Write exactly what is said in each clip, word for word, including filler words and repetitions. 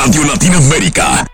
Radio Latinoamérica.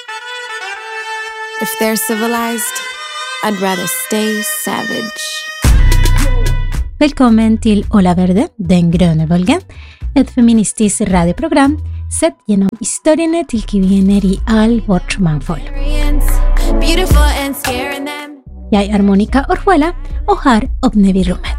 If they're civilized, I'd rather stay savage. Velkommen til Ola Verde, den grønne bølgen, et feministisk radioprogram sett gjennom historiene til kvinner i all vårt mangfold. Jeg er Monica Orjuela, og her åpner vi rommet.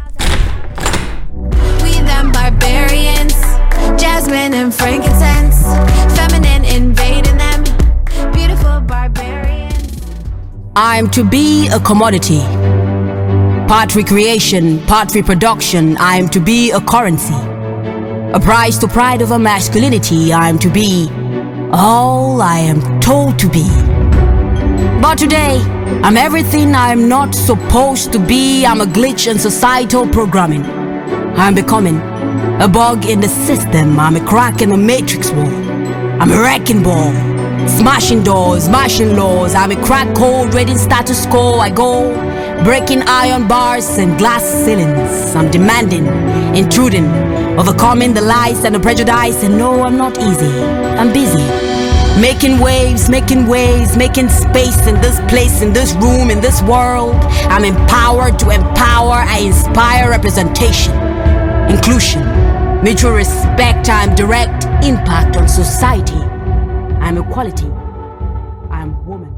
Jasmine and frankincense, feminine invading them, beautiful barbarians. I'm to be a commodity, part recreation, part reproduction. I'm to be a currency, a prize to pride of a masculinity. I'm to be all I am told to be. But today, I'm everything I'm not supposed to be. I'm a glitch in societal programming. I'm becoming a bug in the system. I'm a crack in the matrix wall. I'm a wrecking ball, smashing doors, smashing laws. I'm a crack code, reading status quo. I go breaking iron bars and glass ceilings. I'm demanding, intruding, overcoming the lies and the prejudice. And no, I'm not easy. I'm busy, making waves, making waves, making space in this place, in this room, in this world. I'm empowered to empower. I inspire representation, inclusion, mutual respect. I'm direct impact on society. I'm equality. I'm woman.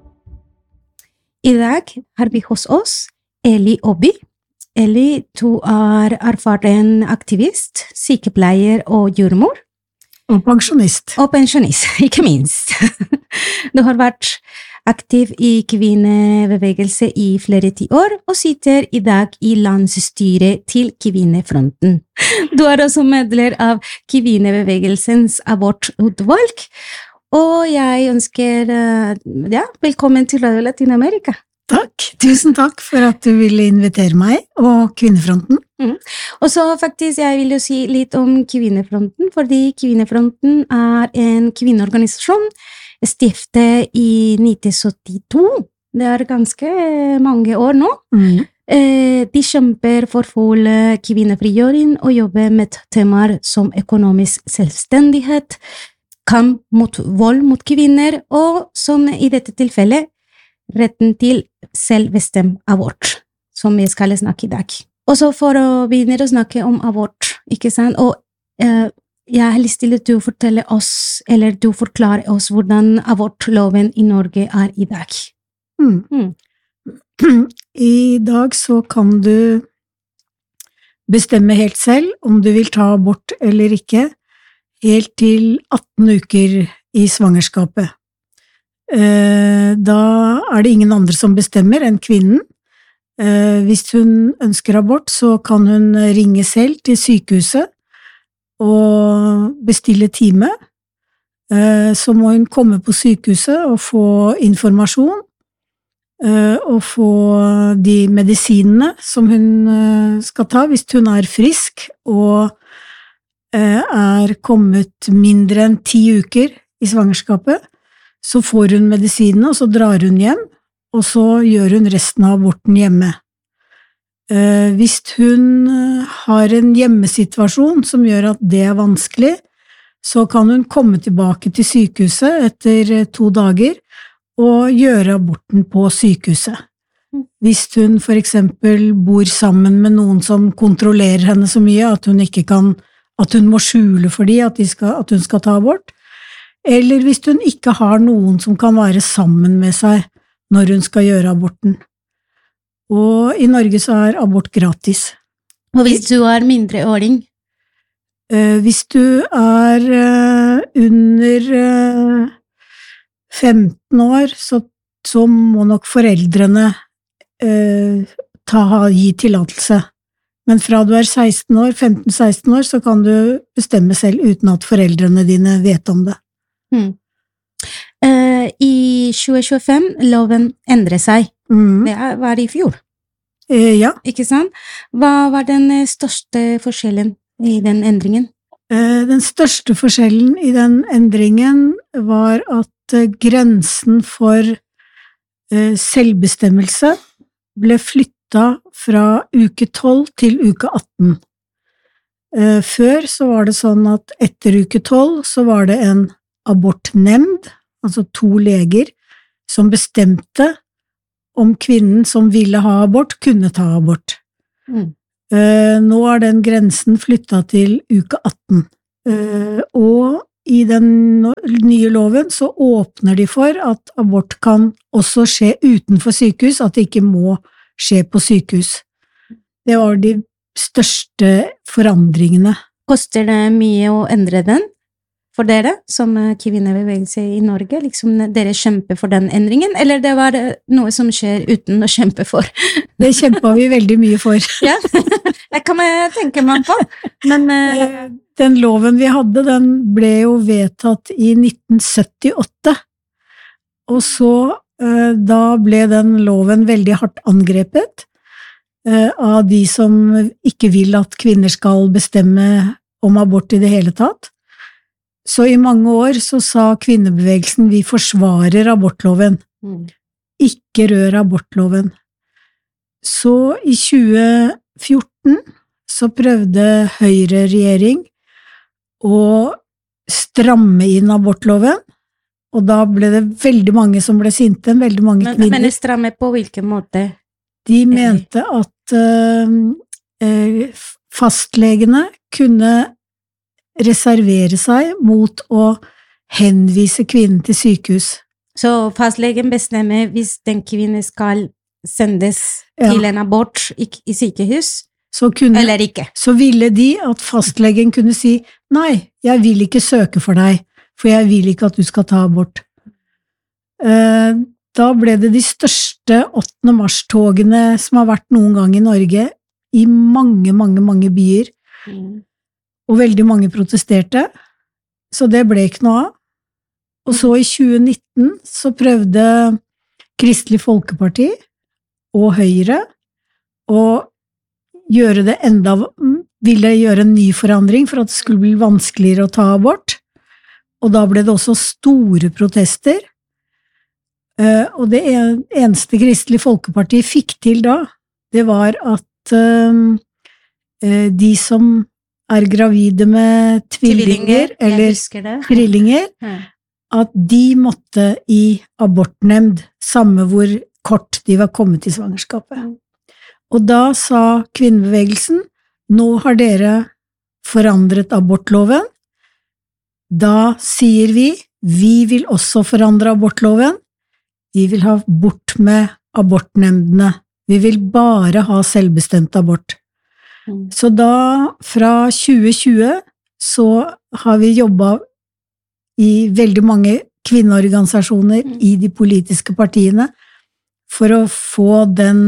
I dag har vi hos oss Eli Obi. Eli, du er erfaren aktivist, sykepleier og jordmor. Og pensjonist. Og pensjonist, ikke minst. Du har vært aktiv i kvinnebevegelse i flere tiår, og sitter i dag i landsstyret til Kvinnefronten. Du er også medlem av kvinnebevegelsens abortutvalg, og jeg ønsker ja, velkommen til Radio Latinamerika. Takk, tusen takk for at du ville invitere meg og Kvinnefronten. Mm. Og så faktisk, jeg vil jo si litt om Kvinnefronten, fordi Kvinnefronten er en kvinneorganisasjon stiftet i nitten syttito. Det er ganske mange år nå. Mm. Eh, de kjemper for full kvinnefrigjøring og jobber med temaer som økonomisk selvstendighet, kamp mot vold mot kvinner, og som i dette tilfellet, retten til selvbestemt abort, som vi skal snakke i dag. Og så for å begynne å snakke om abort, ikke sant? Og eh, jeg har lyst til at du forteller oss, eller du forklarer oss hvordan abortloven i Norge er i dag. Mm. Mm. I dag så kan du bestemme helt selv om du vil ta abort eller ikke, helt til atten uker i svangerskapet. Da er det ingen andre som bestemmer enn kvinnen. Hvis hun ønsker abort, så kan hun ringe selv til sykehuset og bestille time. Så må hun komme på sykehuset og få informasjon, og få de medisinene som hun skal ta hvis hun er frisk og er kommet mindre enn ti uker i svangerskapet. Så får hun medisinene, og så drar hun hjem, og så gjør hun resten av aborten hjemme. Eh, hvis hun har en hjemmesituasjon som gjør at det er vanskelig, så kan hun komme tilbake til sykehuset etter to dager og gjøre aborten på sykehuset. Hvis hun for eksempel bor sammen med noen som kontrollerer henne så mye at hun ikke kan, at hun må skjule for de at, de skal, at hun skal ta abort, eller hvis hun ikke har noen som kan være sammen med seg når hun skal gjøre aborten. Og i Norge så er abort gratis. Og hvis du er mindreåring? Hvis du er under femten år, så, så må nok foreldrene ta, gi tillatelse. Men fra du er seksten år, femten seksten år, så kan du bestemme selv uten at foreldrene dine vet om det. Mm. Uh, I tjue tjuefem, loven endret seg. Mm. Det var i fjor. Uh, ja. Ikke sant? Hva var den største forskjellen i den endringen? Uh, den største forskjellen i den endringen var at uh, grensen for uh, selvbestemmelse ble flyttet fra uke tolv til uke atten. Uh, før så var det sånn at etter uke tolv så var det en abortnemnd, altså to leger, som bestemte om kvinnen som ville ha abort, kunne ta abort. Mm. Uh, nå er den grensen flyttet til uke atten. Uh, og i den nye loven så åpner de for at abort kan også skje utenfor sykehus, at det ikke må skje på sykehus. Det var de største forandringene. Koster det mye å endre den for dere, som kvinnebevegelse i Norge? Liksom dere kjemper for den endringen, eller det var noe som skjer uten å kjempe for? Det kjempet vi veldig mye for. Ja, det kan man tenke meg på. Men uh... den loven vi hadde, den ble jo vedtatt i nitten syttiåtte, og så uh, da ble den loven veldig hardt angrepet uh, av de som ikke vil at kvinner skal bestemme om abort i det hele tatt. Så i mange år så sa kvinnebevegelsen vi forsvarer abortloven. Mm. Ikke rør abortloven. Så i tjue fjorten så prøvde Høyre-regjering å stramme inn abortloven, og da ble det veldig mange som ble sinte, veldig mange men, kvinner. Men stramme på hvilken måte? De mente at uh, fastlegene kunne reservere seg mot å henvise kvinnen til sykehus. Så fastlegen bestemmer hvis den kvinnen skal sendes ja. til en abort i, i sykehus, så kunne, eller ikke? Så ville de at fastlegen kunne si, nei, jeg vil ikke søke for deg, for jeg vil ikke at du skal ta abort. Uh, da ble det de største åttende mars-togene som har vært noen gang i Norge, i mange, mange, mange byer. Mm. Og veldig mange protesterte, så det ble ikke noe av. Og så i tjue nitten så prøvde Kristelig Folkeparti og Høyre å gjøre det enda, ville gjøre en ny forandring for at det skulle bli vanskeligere å ta abort. Og da ble det også store protester. Og det eneste Kristelig Folkeparti fikk til da, det var at de som er gravide med tvillinger, eller trillinger, ja. At de måtte i abortnemnd, samme hvor kort de var kommet i svangerskapet. Og da sa kvinnebevegelsen, nå har dere forandret abortloven, da sier vi, vi vil også forandre abortloven, vi vil ha bort med abortnemndene, vi vil bare ha selvbestemt abort. Så da, fra tjue tjue, så har vi jobbet i veldig mange kvinneorganisasjoner mm. i de politiske partiene for å få den,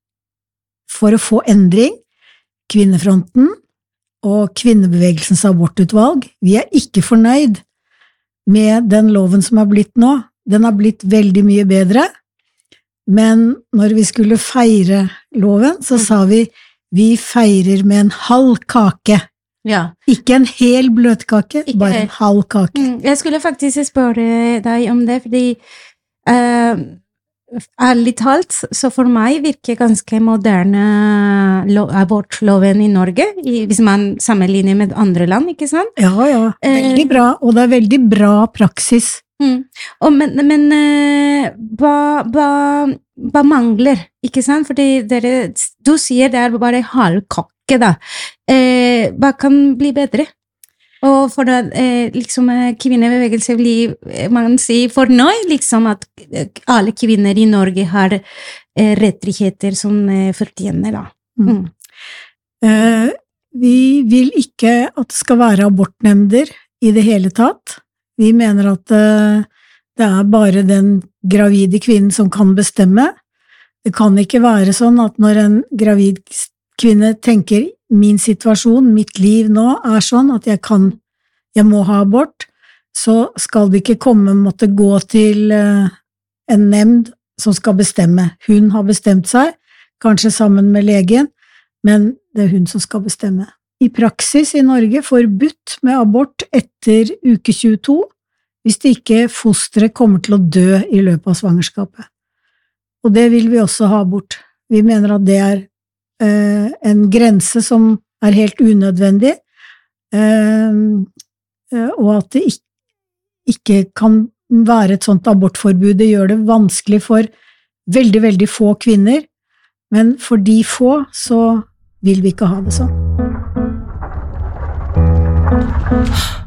for å få endring, Kvinnefronten og Kvinnebevegelsens abortutvalg. Vi er ikke fornøyd med den loven som har blitt nå. Den har blitt veldig mye bedre, men når vi skulle feire loven, så sa vi vi feirer med en halv kake. Ja. Ikke en hel bløtkake, ikke bare helt. En halv kake. Mm, jeg skulle faktisk spørre deg om det, fordi uh, ærlig talt, så for meg virker ganske moderne lo- abortloven i Norge, i, hvis man sammenligner med andre land, ikke sant? Ja, ja, veldig uh, bra, og det er veldig bra praksis. Mm. Og, men men uh, hva, hva, hva mangler, ikke sant? Fordi dere, du sier det er bare halv kake, da. Uh, hva kan bli bedre? Og for at uh, liksom, kvinnebevegelse blir, man sier fornøyd, liksom, at alle kvinner i Norge har uh, rettigheter som uh, fortjener, da. Mm. Mm. Uh, vi vil ikke at det skal være abortnemnder i det hele tatt. Vi mener at uh, det er bare den gravide kvinnen som kan bestemme. Det kan ikke være sånn at når en gravid kvinne tenker min situasjon, mitt liv nå er sånn at jeg kan, jeg må ha abort, så skal det ikke komme måtte gå til uh, en nemnd som skal bestemme. Hun har bestemt seg, kanskje sammen med legen, men det er hun som skal bestemme. I praksis i Norge forbudt med abort etter uke tjueto, hvis det ikke fosteret kommer til å dø i løpet av svangerskapet. Og det vil vi også ha bort. Vi mener at det er eh, en grense som er helt unødvendig, eh, og at det ikke, ikke kan være et sånt abortforbud. Det gjør det vanskelig for veldig, veldig få kvinner, men for de få så vil vi ikke ha det sånn.